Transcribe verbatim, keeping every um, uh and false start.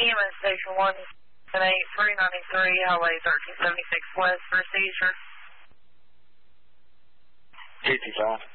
M S Station one eight three ninety-three, Highway thirteen seventy-six West for a seizure. fifty-five.